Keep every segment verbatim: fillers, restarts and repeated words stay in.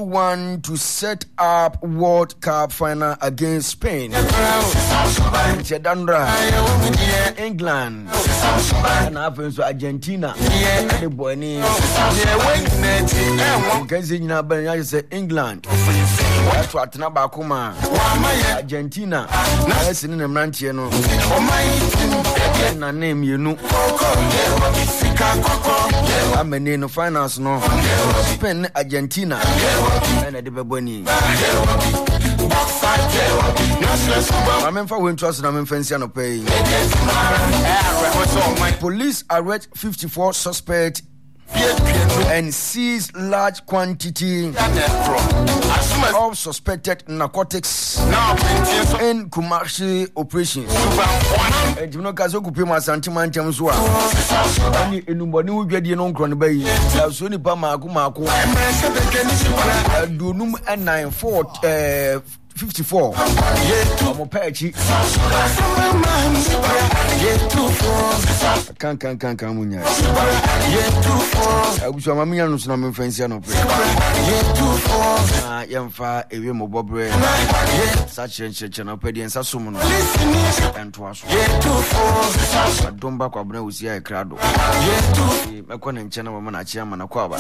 one to set up World Cup final against Spain. Chedandra, England, and happens Argentina. The boy name. Kenzina Benya say England. That's what Nabakuma. Argentina. That's in the Mantiano. And name you know. I'm a name of finance no. Spain, Argentina, and the Baboni. I'm in for Winters and I'm in fancy and pay. Police arrest fifty-four suspects and seize large quantity of suspected narcotics in commercial operations. And you know, Kazoku Pima Santiman Chamsua. Only in Nubani will get the non cronibay. That's only Pama Kumaku. Do num and nine four fifty-four. I'm a patchy. Can can can can munya. I wish my mammy and some friends are not. Ah, young far a real mobile such and such an obedience as someone and to us. I don't back up now. We see a crowd. My con channel woman at Chairman Aquaba.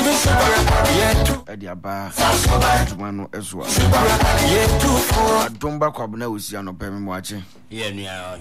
Edia Bar, one as well. I don't back up now. We see an open watching. Yeah, near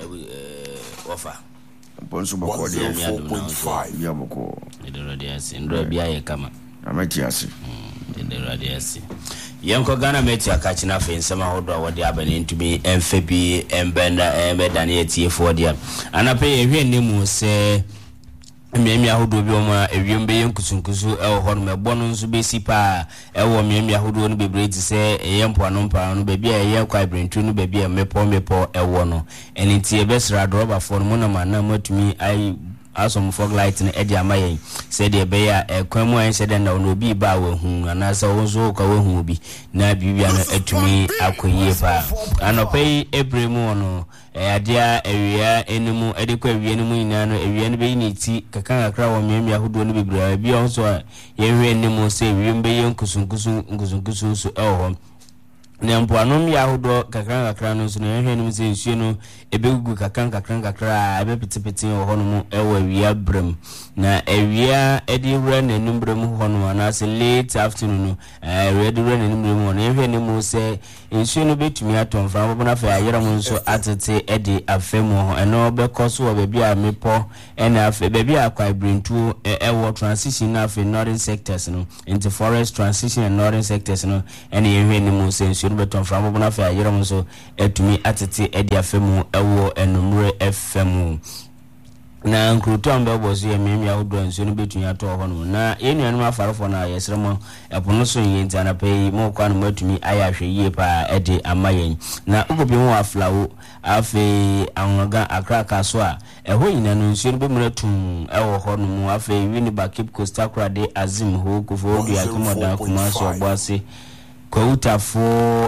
offer. Ponsuba four point five. Yaboko. The radius in Rabia Kama. Amatiasi. The radius. Yanko Ghana met your catching up in some hold over the avenue to be M F B and Bender and Bedani for dear. And I pay a real name say. Miami Ahudu Bioma, a Yumbe Kusunkusu, El Horme Bonus Besipa, El Miami Ahudu be great to say a young Panumpa, no baby, a young quite brain to no baby, a mepo mepo, El Wono, and it's a best radroba for Monoma, no to me, I. Asom fog light in Eddie Amaye said the bear a quemo and said no be bow whom and as I was all who be now Bibiana to me Aquiepa and I pay every mono a dear area any more adequate animal in an area be need tea Kakanga crow maybe who don't be brave be also a any more say remember young Kusunkusu Kusunkusu so oh Nampo anom ya hodo kakran kakran no so no hwehwe nim se nsuo no ebegu kakran kakran kakra abepetepete ho no mu ewa wia brem na ewia edi wura na numbrem ho no na se late afternoon no eh edi wura na numbrem ho na hwehwe nim se nsuo no betumi aton fra bo na fa ayera mu nso atete edi afemu ho eno bekoso wo bebi a mepo ena afa bebi akwa brentu ewo transition na afa northern sectors no into forest transition and northern sectors no ena hwehwe nim se nsuo beton from bona fa yerom so etumi atete edi afemu ewo enumre fm na nkruto ambe bozo ye memi awodo nso no betumi ato ho no na yenuanum afarefo na yesremo epono so yenti anapai mo kwa no matumi ayahwe yie pa edi amayen na ugobi ho aflawo afi anwaga akraka so a eho yina no nso no bemratum ewo ho no mu afi wini bakip costa krade azim ho kofo odu akomoda kuma so ogbase Koutafo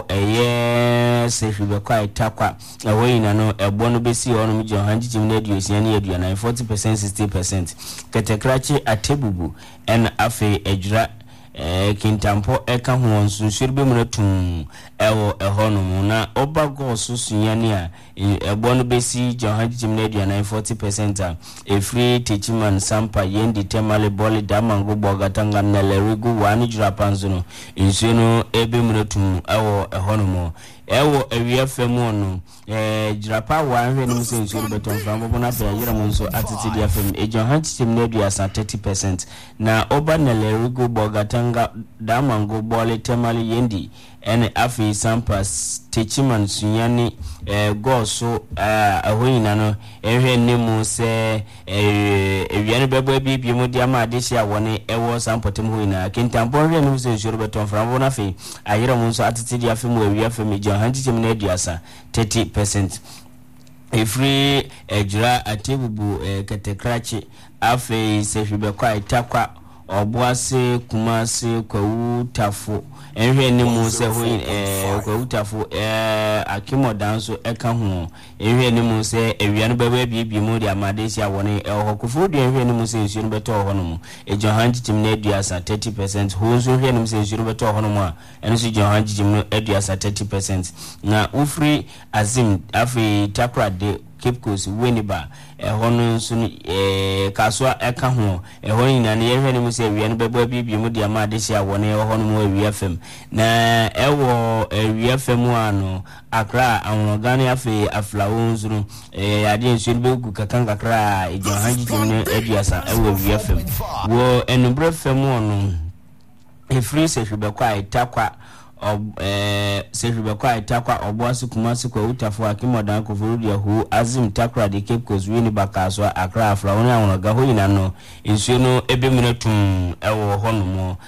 eye sefibe kwa itakwa ewe ina no ebono besi ono mjo hanji chimnedi yosiani yedu ya na forty percent sixty percent ketekrachi atebubu en afe ejura eh kintampo eka ho nsunsurbe mretum ewo ehono mu na obago susunyani a ebono besi johanji chimnedi ya na forty percent a efri techiman sampa yendi temale boli damango bogatanga na lerigu wani jura panzuno insuno ebe mretum ewo ehono mu ewo ewia femu no eh jirapa wa hwe nim se nsuo beton fam bo na fa yira mu nso atiti dia fem ejon han chitim na dua sa thirty percent na oba na lerigo bogatanga damango bole temali yendi ene afi sampas techiman sunyani eh goso eh ahoyina no ehwe nemu se eh ewiane bebo bibie mu dia ma de hia woni ewo sampotem hoyina kintampo hwe nemu se nsuo beton fam bo na fa ayira mu nso atiti dia fem ewia fem ejon han chitim na dua sa thirty percent efri ejura atebubu eh, ketekrachi afe sehwibe kwa itakwa Obuase Kumase Kwawu Tafo enhwe ni mu se ho eh Kwawu Tafo eh Akimo danso eka ho enhwe ni mu se ewia no baba bibi mu dia Madesia woni eh Kufu dia enhwe ni mu se nsuo no beto ho no mu e Johan Chichim na aduasa thirty percent ho nso enhwe ni mu se nsuo no beto ho no mu a eno so Johan Chichim no aduasa thirty percent na ufri Azim afi Takrade Cape Coast Weniba ehono nso eh kaswa eka ho eho nyina ne yehwe ne mu se ewia no beba bibi mu dia Madesia woni eho no mu ewia fam na ewo ewia fam ano Accra awogane afi aflawo nso eh ade nso be gu kakanga kra e Johan Chichim no aduasa ewo ewia fam wo enubre fam ono e free se hwebekwa itakwa ob eh sehwebekwa itakwa Obuase Kumase Kwawu Tafo Akimodan Koforudia hu Azim Takra de Cape Coast Wini Bakaswa Accra Aflawoni Awonaga ho nyina no nsuo no ebeminetum ewo ho no mo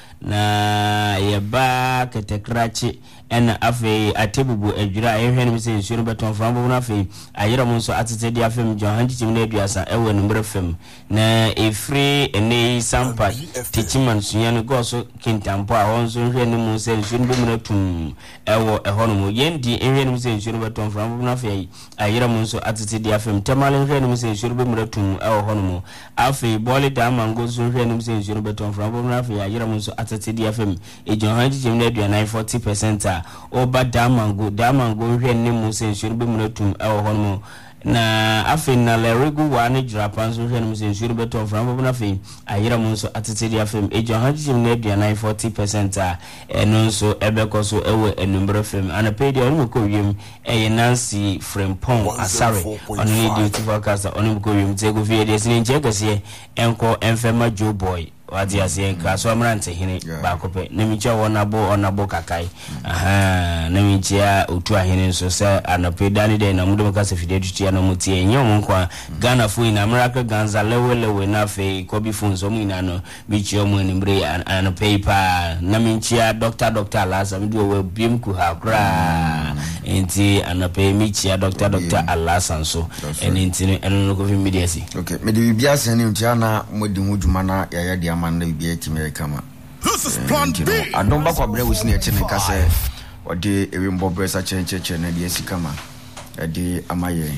na yeba ketekrachi ena afi atebubu adwira ehwe ne se nsuo no beton frambo na afi ayera mo nso atete dia fam Johan Chichim na aduasa ewo number fam na efri ene sampa tichiman sunya no goso kintampo a honso hwe ne mo se nsuo no bemunatum ewo eho no mo yendi ehwe ne se nsuo no beton frambo na afi ayera mo nso atete dia fam tamale hwe ne se nsuo no bemunatum ewo ho no mo afi boli da mango so hwe ne se nsuo no beton frambo na afi ayera mo nso atete dia fam e Johan Chichim na aduana forty percent a oba damango damango hwe ne mu se nsuo be munatum ewo ho no na afi na leregu wa ne Japan so hwe ne mu se nsuo beto frambo na afi ayira mu nso atete dia fam e Johan Chichim na aduana forty percent a eno nso ebeko so ewo enumber fam ana pedi onu ko wiem e Nancy Frempong Asare onu ni duty forecast onu ko wiem tego vie de sin nche kase enko enfema Joe Boy wadi ase kaso amrante hene ba kope na micha wona bo onabo kakai aha na micha otu ahene nso se anapedani de na mudo kase fide tutia na mutie nyom kwa Ghana fu ina America ganza lewe lewe na fe kobi funzo mu ina no michi omu ni mbre an paper na micha doctor doctor Alasa mido we biem ku ha kra enti anape michi doctor doctor Alasa nso enti eno no kofi media si okay me de bibia se ni ntia na modi hu dwuma na ya ya de man na bibia timere kama this is plan B adon ba kwa bre wo sine eche ne kase ode ewe mbobre sa chencheche na de esi kama ade amaye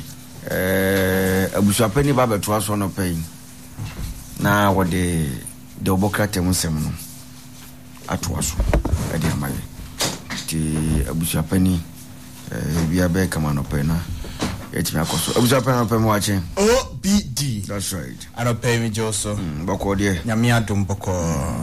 eh abusuapani ba beto aso no pay na wode de obokrate musem no ato aso ade amaye ti abusuapani eh bia be kama no pay na etimi akoso abusuapani no pay mo ache O B D. That's right. I don't pay me Joso. Mm, boko de. Nyami adum boko.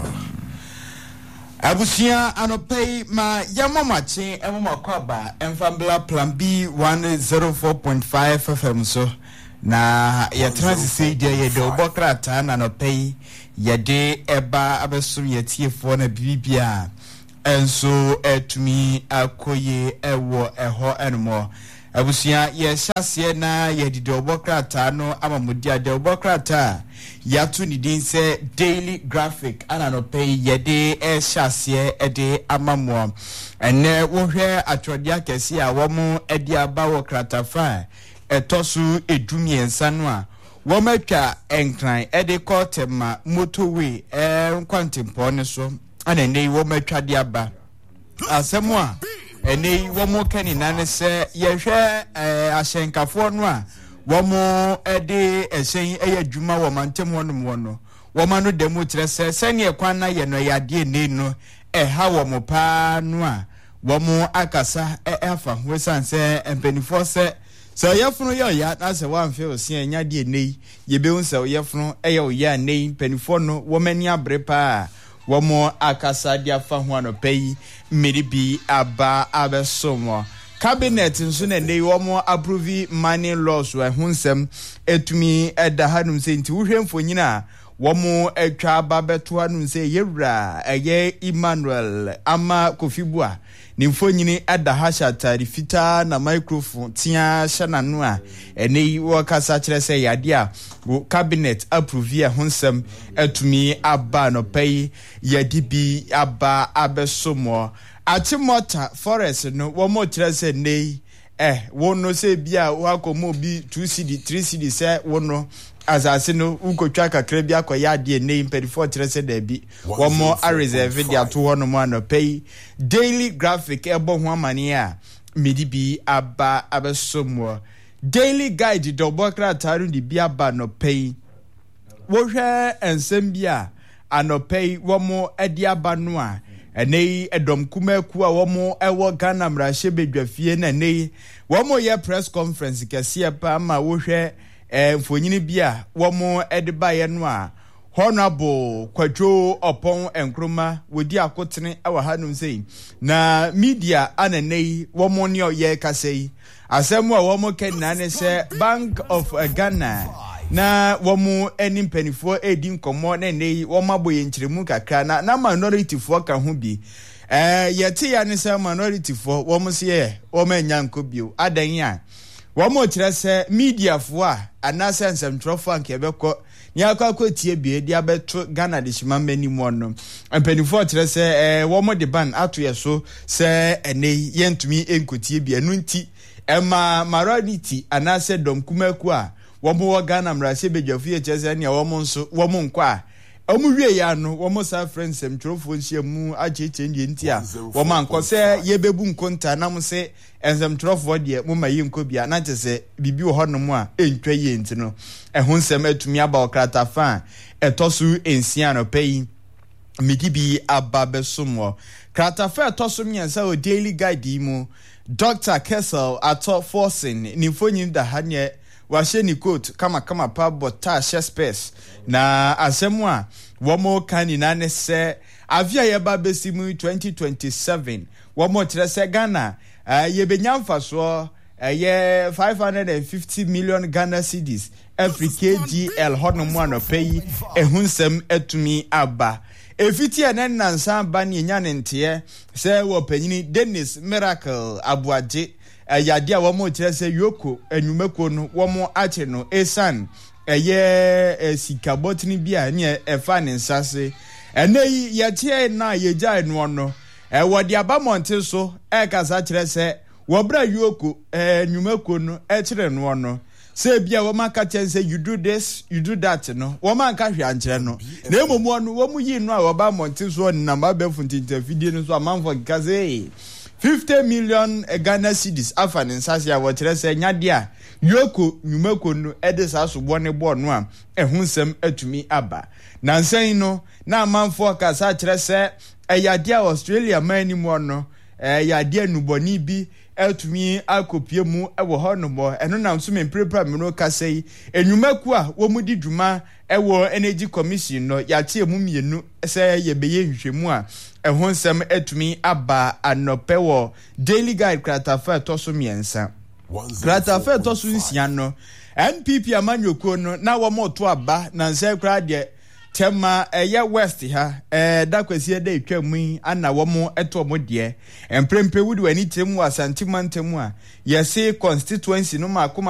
Abusia I don't pay ma yamama che emama kwaba emfambla plan B one oh four point five F M so na ya transisi de ye do bokrata na no pay ye de eba abeso ye tiefo na bibia enso etumi akoye ewo eho enmo abusia ye hyase na ye dide obokrata no amamudia de obokrata ya tu ni din se Daily Graphic ana no pay ye de e hyase e de amamo ene wo hwe atwodia kesi a wo mu e de aba wo krata fa etosu edumiensa no a wo matwa enkran e de kotema motorway e nkwantempo ne so ana ne wo matwa de aba asemo a ene wo mo kani nane se ye hwe ahyenkafo no a wo mo ede ehyen eye adwuma wo mantem wonom wono wo ma no demo kire se sene kwan na ye no yade ne no e ha wo mo pa no a wo mo akasa e afa ho sanse empenifo se so yefunu ye ya na se wan fe osi enya de nei ye be hu se yefunu eye o ya nei empenifo no wo mani abre pa womo akasa dia fa ho anopai miribi aba abesomo cabinet nso na nei womo approve money laws wa hunsem etumi eda hanum se nti wohwemfo nyina womo etwa aba beto hanum se yewura eye Emmanuel ama kofibua ni mfonyini eda hasha tarifita na microphone tia shana no a ene wo kasa kire se yade a wo cabinet approve ya hunsem etumi aba no pay yadi bi aba abesomo Achimota forest no wo mo kire se nei eh wo no se bia wo akomo bi two C D three C D se wo no asase no ukotwa kakra bi akoya ade ne impedifo kire se da bi wo mo a reserve dia to ho no mo anopai Daily Graphic ebo ho amane a medi bi aba abesomo Daily Guide do bokra taru di bi aba no pay wo hwe ensem bi a anopai wo mo adi aba no a ene edom kuma ku a wo mo ewo Ghana mrahye bedwafie na ne wo mo ye press conference kese pa ma wo hwe mfonyini bi a wo mo ede ba ye no a Honorable Kwadwo Opon Enkroma wodi akotene awa hanum sei na media ananei wo mo ne ye kasei asemu a wo mo kenna ne se Bank of Ghana na wo mo eni mpanifo edi nkomo na nei wo maboye nkyiremu kakra na na minority fo ka ho bi eh yete ya ne se minority fo wo mo se wo ma nyanko bio adan ya wo mo kire se media fo a anase nsem trofo anke ebekọ ni akwa kwatie bie dia beto Ghana de shimamba ni mu no mpanifo kire se eh wo mo de ban ato ye so se ene yentumi enkotie bie no nti ema minority anase dom kumaku a womo wa Ghana mrase bedwafu ye chese ne womo nso womo nkwa omu wie ya no womo sa friends em trofo nsia mu acheche ndie ntia womo anko se ye bebu nkonta na mo se enzem trofo de mo mayi nkobia na chese bibi wo hono mu a entwa ye nti no ehun nsem atumi aba okrata fa etosu ensia no pay midibi ababesomo krata fa etosu miensa o Daily Guide mu Doctor Kessel ato forcing ni fonyin da hanye washe ni quote kama kama pa bota space na asemu a womo kani na ne se avia ye ba besimu twenty twenty-seven womo kire se Ghana uh, ye benyamfa so uh, ye five hundred fifty million Ghana cedis every kgl hono mo no pay ehunsem etumi aba efiti enen nansa ba ne nya ne nte se wo panyini Dennis Miracle Abuaje yade a womo kire se yoko enwumako no womo ache no esan eye sikabotni bia ne efa ne nsase enei yetie na yeja eno no e wode abamonte so e kasa kire se wobra yoko enwumako no e kire no no se bia woma ka chen se you do this you do that no woma ka hwe ankire no na emomu no womu yi no a wobamonte so na mabefu ntinta no so amanfo kaze fifty million Ghana cedis afan nsase a wotere se nyade a yoko nyumako no edesa asobo ne bo no a ehunsem atumi aba na nsan no na amanfo kasa kire se eyade a Australia mani mu no eyade anuboni bi atumi akopie mu ewo honomo eno na nso memprepra me no kasei enyumaku a wo mudi dwuma ewo Energy Commission no yate emu mienu se yebeye nhwemu a ehon sem etumi aba anopewo Daily Guide kratafa toso miensa kratafa toso nsia no N P P amanyokuo no na wo moto aba na nse kra de tema eye west ha eh da kwesi e da etwamu ana wo mo eto mo de emprempe wudi wani temu asantemantem a yesi constituency no ma